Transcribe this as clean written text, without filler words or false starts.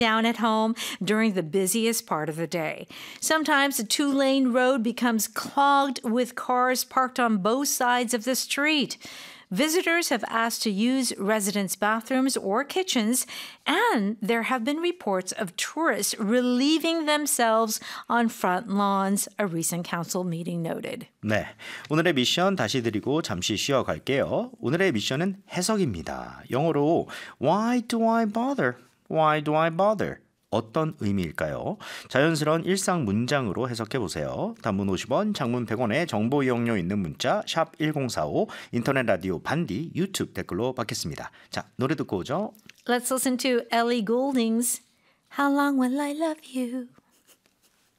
down at home during the busiest part of the day. Sometimes a two-lane road becomes clogged with cars parked on both sides of the street. Visitors have asked to use residents' bathrooms or kitchens, and there have been reports of tourists relieving themselves on front lawns, a recent council meeting noted. 네, 오늘의 미션 다시 드리고 잠시 쉬어갈게요. 오늘의 미션은 해석입니다. 영어로 Why do I bother? Why do I bother? 어떤 의미일까요? 자연스러운 일상 문장으로 해석해보세요. 단문 50원, 장문 100원의 정보 이용료 있는 문자 샵 1045, 인터넷 라디오 반디, 유튜브 댓글로 받겠습니다. 자, 노래 듣고 오죠. Let's listen to Ellie Goulding's How Long Will I Love You?